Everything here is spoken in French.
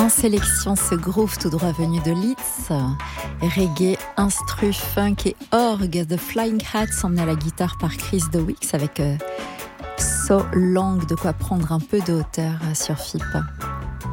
En sélection, ce groove tout droit venu de Leeds, reggae, instru, funk et orgue, The Flying Hats emmené à la guitare par Chris Dowicks avec So Long, de quoi prendre un peu de hauteur sur FIP.